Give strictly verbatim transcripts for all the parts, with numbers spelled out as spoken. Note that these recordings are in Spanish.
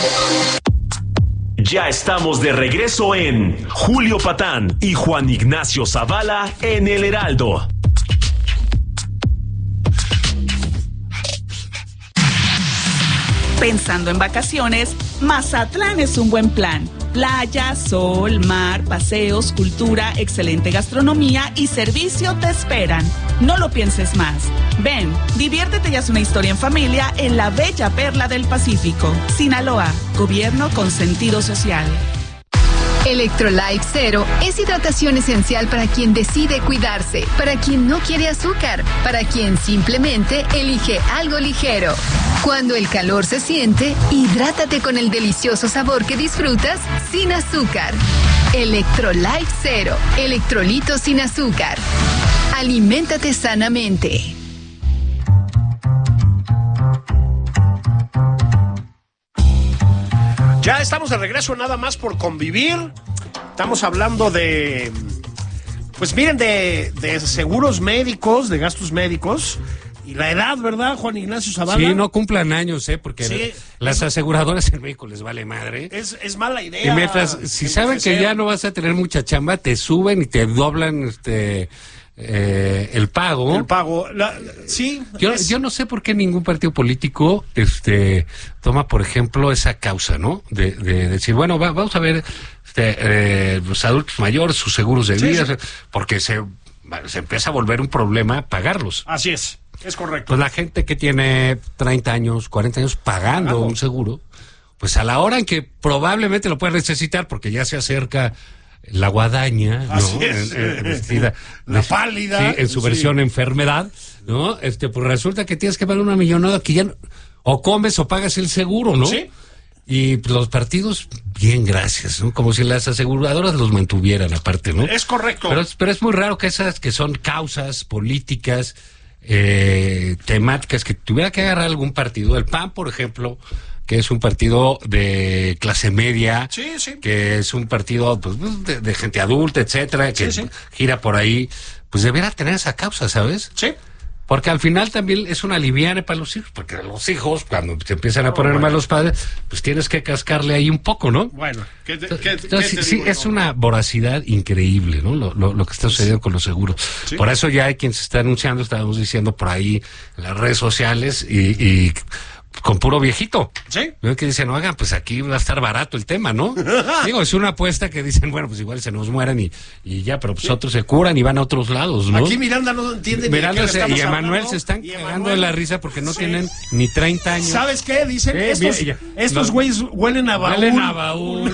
Ya estamos de regreso en Julio Patán y Juan Ignacio Zavala en El Heraldo. Pensando en vacaciones, Mazatlán es un buen plan. Playa, sol, mar, paseos, cultura, excelente gastronomía y servicio te esperan. No lo pienses más. Ven, diviértete y haz una historia en familia en la bella perla del Pacífico. Sinaloa, gobierno con sentido social. Electrolyte Zero es hidratación esencial para quien decide cuidarse, para quien no quiere azúcar, para quien simplemente elige algo ligero. Cuando el calor se siente, hidrátate con el delicioso sabor que disfrutas sin azúcar. Electrolyte Zero, electrolitos sin azúcar. Aliméntate sanamente. Ya estamos de regreso, nada más por convivir. Estamos hablando de, pues miren, de, de seguros médicos, de gastos médicos. Y la edad, ¿verdad, Juan Ignacio Zavala? Sí, no cumplan años, ¿eh? Porque sí, las es, aseguradoras en México les vale madre. Es, es mala idea. Y mientras, si saben que ya no vas a tener mucha chamba, te suben y te doblan este eh, el pago. El pago, la, sí. Yo, es... yo no sé por qué ningún partido político este toma, por ejemplo, esa causa, ¿no? De, de decir, bueno, va, vamos a ver este, eh, los adultos mayores, sus seguros de vida, sí, sí. porque se, se empieza a volver un problema pagarlos. Así es. Es correcto. Pues la gente que tiene treinta años, cuarenta años pagando Pagando. un seguro, pues a la hora en que probablemente lo puede necesitar, porque ya se acerca la guadaña, Así ¿no? es. En, en, vestida, la pálida. Sí, en su sí. versión enfermedad, ¿no? Este, pues resulta que tienes que pagar una millonada que ya no, o comes o pagas el seguro, ¿no? Sí. Y los partidos, bien, gracias, ¿no? Como si las aseguradoras los mantuvieran aparte, ¿no? Es correcto. Pero, pero es muy raro que esas que son causas políticas, Eh, temáticas que tuviera que agarrar algún partido, el P A N, por ejemplo, que es un partido de clase media, sí, sí. que es un partido pues, de, de gente adulta, etcétera, que sí, sí. gira por ahí, pues debiera tener esa causa, ¿sabes? Sí. Porque al final también es una liviana para los hijos, porque los hijos, cuando se empiezan a poner oh, bueno. mal los padres, pues tienes que cascarle ahí un poco, ¿no? Bueno, ¿qué te, entonces, qué, entonces, qué te sí, digo, es no? una voracidad increíble, ¿no? Lo, lo, lo que está sucediendo sí. con los seguros. ¿Sí? Por eso ya hay quien se está anunciando, estábamos diciendo por ahí en las redes sociales y, y con puro viejito. Sí. ¿No? Que dicen, oigan, pues aquí va a estar barato el tema, ¿no? Digo, es una apuesta que dicen, bueno, pues igual se nos mueran y, y ya, pero pues sí. otros se curan y van a otros lados, ¿no? Aquí Miranda no entiende Miranda ni de qué se, le y estamos Emanuel hablando, se están y cagando Emanuel, de la risa porque no sí. tienen ni treinta años. ¿Sabes qué? Dicen, eh, estos, mira, estos no, güeyes huelen a baúl. Huelen a baúl.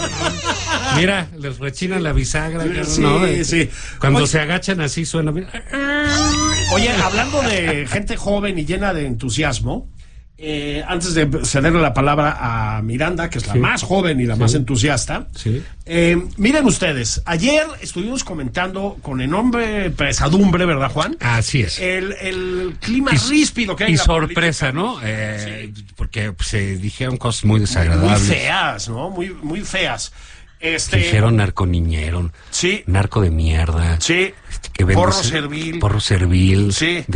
Mira, les rechinan la bisagra. Sí, ¿no? sí. Cuando Oye, se agachan así suena. Oye, hablando de gente joven y llena de entusiasmo, eh, antes de cederle la palabra a Miranda, que es la sí. más joven y la sí. más entusiasta, sí. eh, miren ustedes, ayer estuvimos comentando con enorme pesadumbre, ¿verdad, Juan? Así es. El, el clima y, ríspido que hay y en la sorpresa, política, ¿no? Eh, sí. Porque pues, se dijeron cosas muy desagradables. Muy feas, ¿no? Muy, muy feas. Este... Dijeron narconiñero, sí. narco de mierda. Sí. Que porro servil. Porro servil. Sí.